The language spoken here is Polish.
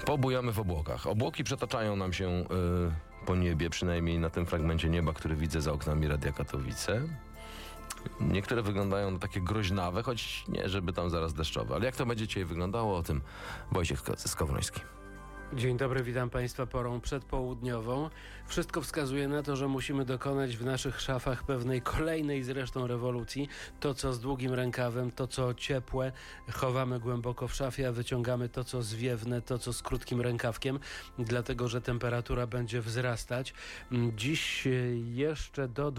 Pobujamy w obłokach. Obłoki przetaczają nam się po niebie, przynajmniej na tym fragmencie nieba, który widzę za oknami Radia Katowice. Niektóre wyglądają na takie groźnawe, choć nie, żeby tam zaraz deszczowe. Ale jak to będzie dzisiaj wyglądało, o tym Wojciech Skowroński. Dzień dobry, witam Państwa porą przedpołudniową. Wszystko wskazuje na to, że musimy dokonać w naszych szafach pewnej kolejnej zresztą rewolucji. To, co z długim rękawem, to, co ciepłe, chowamy głęboko w szafie, a wyciągamy to, co zwiewne, to, co z krótkim rękawkiem, dlatego, że temperatura będzie wzrastać. Dziś jeszcze do